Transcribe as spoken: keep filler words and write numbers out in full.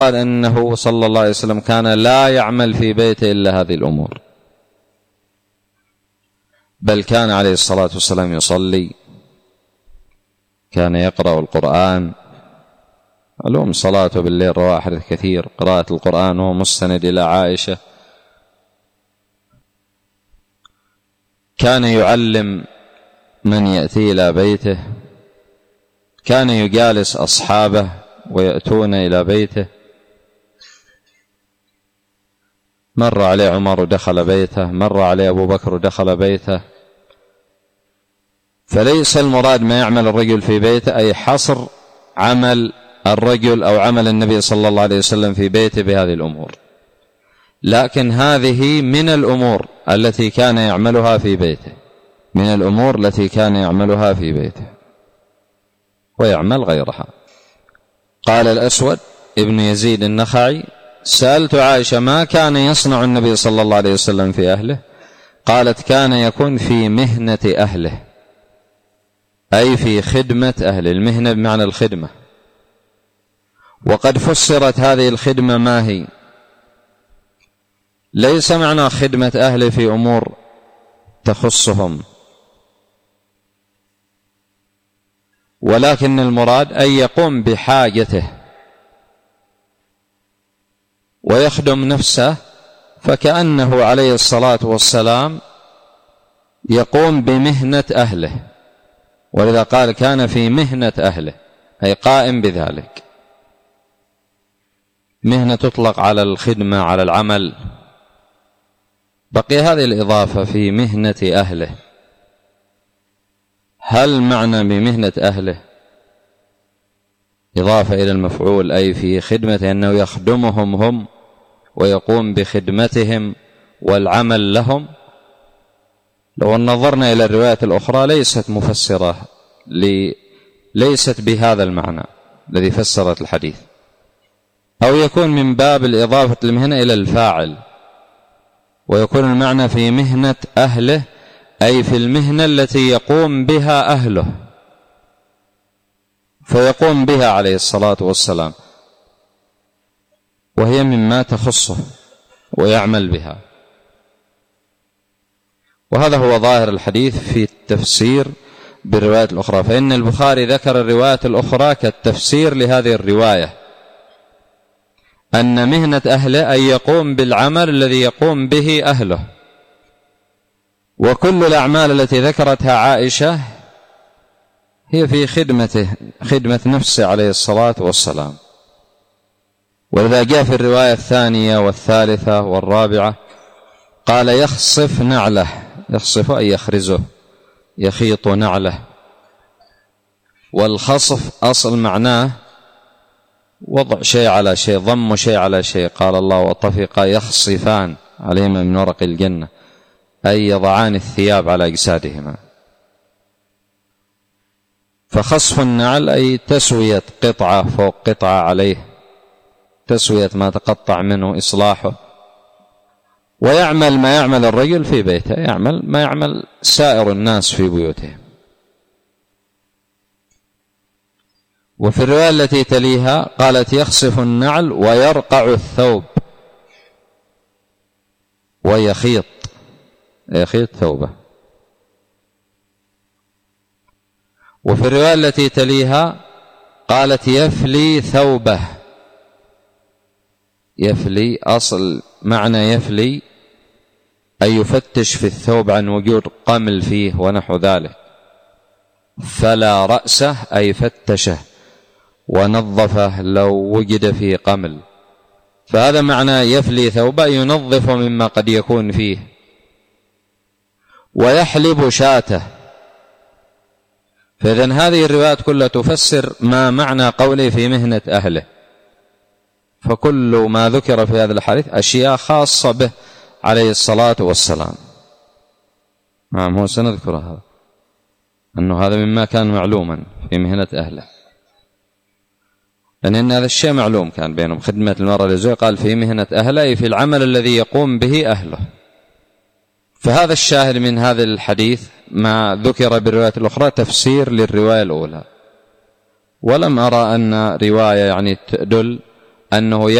قال أنه صلى الله عليه وسلم كان لا يعمل في بيته إلا هذه الأمور، بل كان عليه الصلاة والسلام يصلي، كان يقرأ القرآن. علوم صلاته بالليل رواه حديث كثير، قراءة القرآن وهو مستند إلى عائشة. كان يعلم من يأتي إلى بيته، كان يجالس أصحابه ويأتون إلى بيته. مر عليه عمر ودخل بيته، مر عليه أبو بكر ودخل بيته. فليس المراد ما يعمل الرجل في بيته أي حصر عمل الرجل أو عمل النبي صلى الله عليه وسلم في بيته بهذه الأمور، لكن هذه من الأمور التي كان يعملها في بيته، من الأمور التي كان يعملها في بيته ويعمل غيرها. قال الأسود ابن يزيد النخعي: سألت عائشة ما كان يصنع النبي صلى الله عليه وسلم في أهله؟ قالت: كان يكون في مهنة أهله، أي في خدمة أهله. المهنة بمعنى الخدمة. وقد فسرت هذه الخدمة ما هي؟ ليس معنى خدمة أهله في أمور تخصهم، ولكن المراد أن يقوم بحاجته ويخدم نفسه، فكأنه عليه الصلاة والسلام يقوم بمهنة أهله، ولذا قال كان في مهنة أهله أي قائم بذلك. مهنة تطلق على الخدمة، على العمل. بقي هذه الإضافة في مهنة أهله، هل معنى بمهنة أهله إضافة إلى المفعول أي في خدمته، أنه يخدمهم هم ويقوم بخدمتهم والعمل لهم؟ لو نظرنا إلى الروايات الأخرى ليست مفسرة، ليست بهذا المعنى الذي فسرت الحديث، أو يكون من باب الإضافة المهنة إلى الفاعل، ويكون المعنى في مهنة أهله أي في المهنة التي يقوم بها أهله، فيقوم بها عليه الصلاة والسلام، وهي مما تخصه ويعمل بها. وهذا هو ظاهر الحديث في التفسير بالروايات الأخرى، فإن البخاري ذكر الروايات الأخرى كالتفسير لهذه الرواية، أن مهنة أهله أن يقوم بالعمل الذي يقوم به أهله. وكل الأعمال التي ذكرتها عائشة هي في خدمته، خدمة نفسه عليه الصلاة والسلام. ولذا جاء في الرواية الثانية والثالثة والرابعة قال: يخصف نعله. يخصف أي يخرزه، يخيط نعله. والخصف أصل معناه وضع شيء على شيء، ضم شيء على شيء. قال الله: وطفقا يخصفان عليهما من ورق الجنة، أي يضعان الثياب على أجسادهما. فخصف النعل أي تسوية قطعة فوق قطعة عليه، تسوية ما تقطع منه، إصلاحه. ويعمل ما يعمل الرجل في بيته، يعمل ما يعمل سائر الناس في بيوتهم. وفي الرواية التي تليها قالت: يخصف النعل ويرقع الثوب ويخيط، يخيط ثوبه. وفي الرواية التي تليها قالت: يفلي ثوبه. يفلي أصل معنى يفلي أي يفتش في الثوب عن وجود قمل فيه ونحو ذلك. فلا رأسه أي فتشه ونظفه لو وجد فيه قمل، فهذا معنى يفلي ثوبه، ينظف مما قد يكون فيه. ويحلب شاته. فإذن هذه الروايات كلها تفسر ما معنى قوله في مهنة أهله، فكل ما ذكر في هذا الحديث أشياء خاصة به عليه الصلاة والسلام. نعم، هو سنذكر هذا، أنه هذا مما كان معلوما في مهنة أهله، لأن هذا الشيء معلوم كان بينهم، خدمة المرأة لزوجها. قال في مهنة أهله أي في العمل الذي يقوم به أهله. فهذا الشاهد من هذا الحديث ما ذكر بالرواية الأخرى تفسير للرواية الأولى. ولم أرى أن رواية يعني تدل أنه